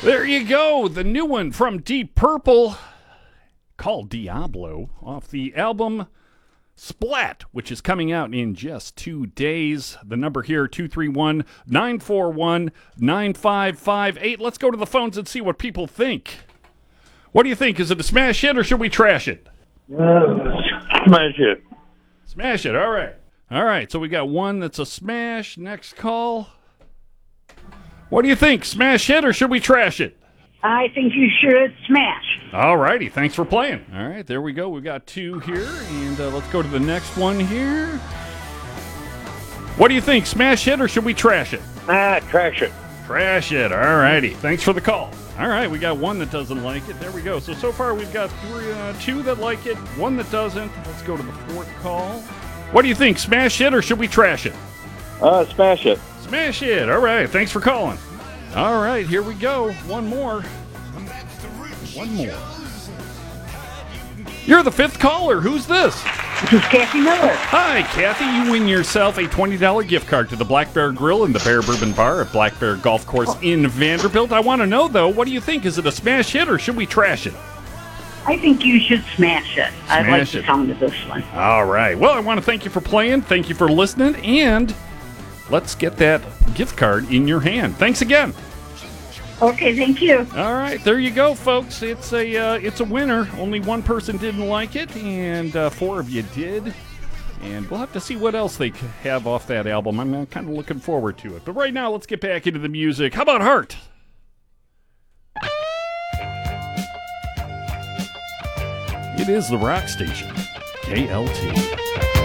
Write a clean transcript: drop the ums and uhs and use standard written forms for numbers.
There you go. The new one from Deep Purple called Diablo off the album Splat, which is coming out in just 2 days. The number here, 231-941-9558. Let's go to the phones and see what people think. What do you think? Is it a smash hit or should we trash it? Smash it. Smash it. All right. All right. So we got one that's a smash. Next call. What do you think? Smash hit or should we trash it? I think you should smash. All righty. Thanks for playing. All right. There we go. We've got two here. And let's go to the next one here. What do you think? Smash hit or should we trash it? Trash it. Trash it. All righty. Thanks for the call. All right. We got one that doesn't like it. There we go. So far we've got two that like it, one that doesn't. Let's go to the fourth call. What do you think? Smash it or should we trash it? Smash it. Smash it. All right. Thanks for calling. All right. Here we go. One more. One more. You're the fifth caller. Who's this? This is Kathy Miller. Hi, Kathy. You win yourself a $20 gift card to the Black Bear Grill and the Bear Bourbon Bar at Black Bear Golf Course in Vanderbilt. I want to know, though, what do you think? Is it a smash hit or should we trash it? I think you should smash it. I like the sound of this one. All right. Well, I want to thank you for playing. Thank you for listening. And let's get that gift card in your hand. Thanks again. Okay, thank you. All right, there you go, folks. It's a winner. Only one person didn't like it, and four of you did. And we'll have to see what else they have off that album. I'm kind of looking forward to it. But right now, let's get back into the music. How about Heart? It is the rock station, KLT.